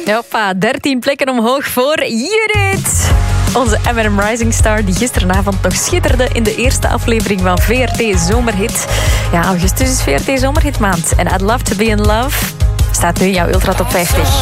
Hoppa, 13 plekken omhoog voor Judith. Onze M&M Rising Star die gisteravond nog schitterde in de eerste aflevering van VRT Zomerhit. Ja, augustus is VRT Zomerhitmaand. En I'd Love to Be in Love staat nu in jouw Ultra Top 50.